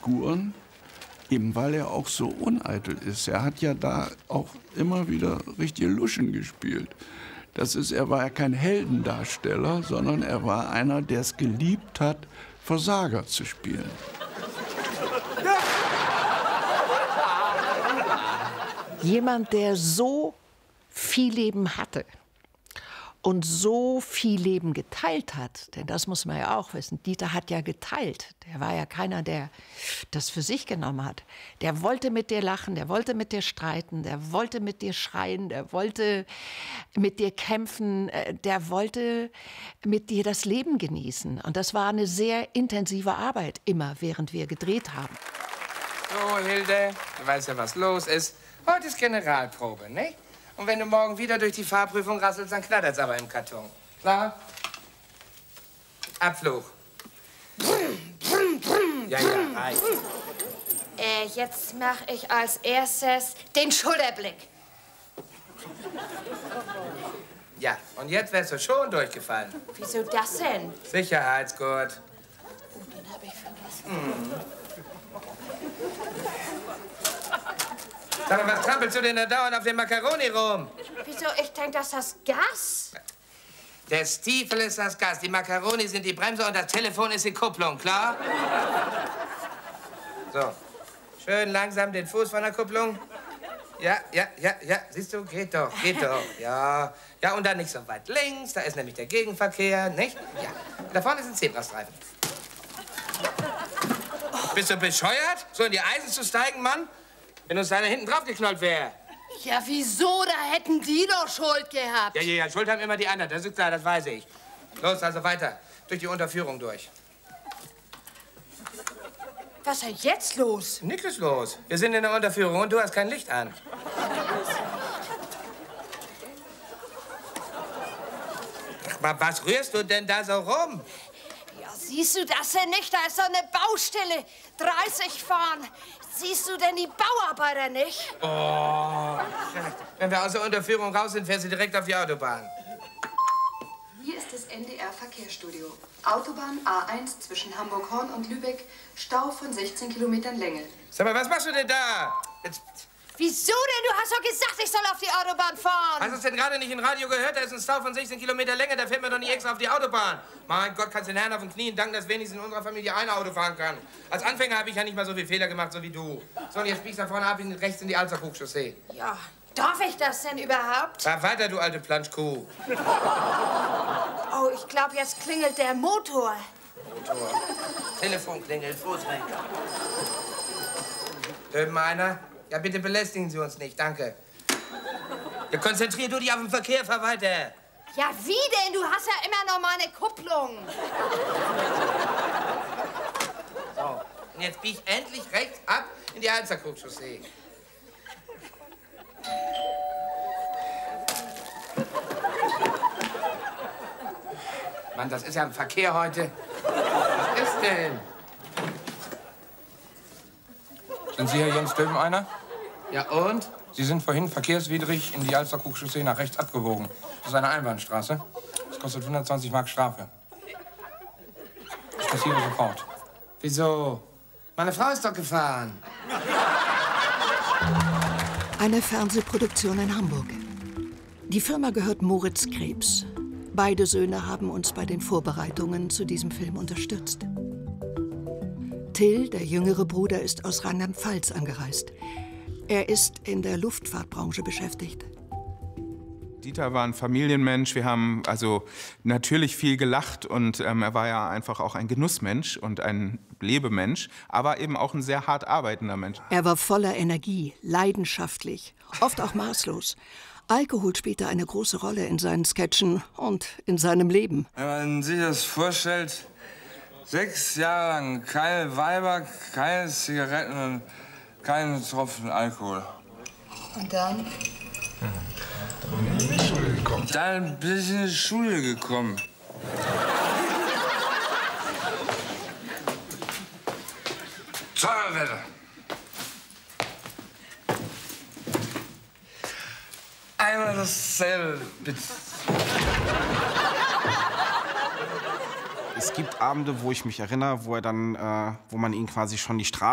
Figuren, eben weil er auch so uneitel ist. Er hat ja da auch immer wieder richtige Luschen gespielt. Er war ja kein Heldendarsteller, sondern er war einer, der es geliebt hat, Versager zu spielen. Jemand, der so viel Leben hatte und so viel Leben geteilt hat, denn das muss man ja auch wissen, Dieter hat ja geteilt. Der war ja keiner, der das für sich genommen hat. Der wollte mit dir lachen, der wollte mit dir streiten, der wollte mit dir schreien, der wollte mit dir kämpfen, der wollte mit dir das Leben genießen. Und das war eine sehr intensive Arbeit, immer während wir gedreht haben. So, Hilde, du weißt ja, was los ist. Heute ist Generalprobe, nicht? Und wenn du morgen wieder durch die Fahrprüfung rasselst, dann knattert's aber im Karton. Klar? Abflug. Ja, reicht. Jetzt mache ich als erstes den Schulterblick. Ja, und jetzt wärst du schon durchgefallen. Wieso das denn? Sicherheitsgurt. Oh, den habe ich vergessen. Sag mal, was trampelst du denn da dauernd auf dem Macaroni rum? Wieso? Ich denke, das ist das Gas. Der Stiefel ist das Gas, die Macaroni sind die Bremse und das Telefon ist die Kupplung, klar? So, schön langsam den Fuß von der Kupplung. Ja, siehst du, geht doch. Ja, und dann nicht so weit links, da ist nämlich der Gegenverkehr, nicht? Ja, da vorne ist ein Zebrastreifen. Bist du bescheuert, so in die Eisen zu steigen, Mann? Wenn uns einer hinten drauf geknallt wäre. Ja, wieso? Da hätten die doch Schuld gehabt. Ja, Schuld haben immer die anderen, das ist klar, das weiß ich. Los, also weiter, durch die Unterführung durch. Was ist denn jetzt los? Nichts ist los. Wir sind in der Unterführung und du hast kein Licht an. Ach mal, was rührst du denn da so rum? Ja, siehst du das denn nicht? Da ist so eine Baustelle. 30 fahren. Siehst du denn die Bauarbeiter nicht? Oh, wenn wir aus der Unterführung raus sind, fährst du direkt auf die Autobahn. Hier ist das NDR-Verkehrsstudio. Autobahn A1 zwischen Hamburg-Horn und Lübeck. Stau von 16 Kilometern Länge. Sag mal, was machst du denn da? Jetzt... Wieso denn? Du hast doch gesagt, ich soll auf die Autobahn fahren. Hast du es denn gerade nicht im Radio gehört? Da ist ein Stau von 16 Kilometer Länge, da fährt man doch nicht extra auf die Autobahn. Mein Gott, kannst den Herrn auf den Knien danken, dass wenigstens in unserer Familie ein Auto fahren kann. Als Anfänger habe ich ja nicht mal so viele Fehler gemacht, so wie du. So, und jetzt biegst du da vorne ab rechts in die Alsterkuchchaussee. Ja, darf ich das denn überhaupt? Fahr weiter, du alte Planschkuh. Oh, ich glaube, jetzt klingelt der Motor. Motor. Telefon klingelt, Fußring. Drüben einer? Ja, bitte belästigen Sie uns nicht, danke. Ja, konzentrier du dich auf den Verkehr, fahr weiter. Ja, wie denn? Du hast ja immer noch mal eine Kupplung. So, und jetzt bieg endlich rechts ab in die Alsterkuchchaussee. Mann, das ist ja ein Verkehr heute. Was ist denn? Sind Sie Herr Jens Döbeneiner? Ja, und? Sie sind vorhin verkehrswidrig in die Alsterkuchchaussee nach rechts abgebogen. Das ist eine Einbahnstraße. Das kostet 120 Mark Strafe. Ich kassiere sofort. Wieso? Meine Frau ist doch gefahren. Eine Fernsehproduktion in Hamburg. Die Firma gehört Moritz Krebs. Beide Söhne haben uns bei den Vorbereitungen zu diesem Film unterstützt. Till, der jüngere Bruder, ist aus Rheinland-Pfalz angereist. Er ist in der Luftfahrtbranche beschäftigt. Dieter war ein Familienmensch. Wir haben also natürlich viel gelacht und er war ja einfach auch ein Genussmensch und ein Lebemensch, aber eben auch ein sehr hart arbeitender Mensch. Er war voller Energie, leidenschaftlich, oft auch maßlos. Alkohol spielte eine große Rolle in seinen Sketchen und in seinem Leben. Wenn man sich das vorstellt, 6 Jahre lang keine Weiber, keine Zigaretten und keinen Tropfen Alkohol. Und dann? Dann bin ich in die Schule gekommen. Feuerwehr! Einmal dasselbe, bitte. Es gibt Abende, wo ich mich erinnere, wo man ihn quasi schon die Straße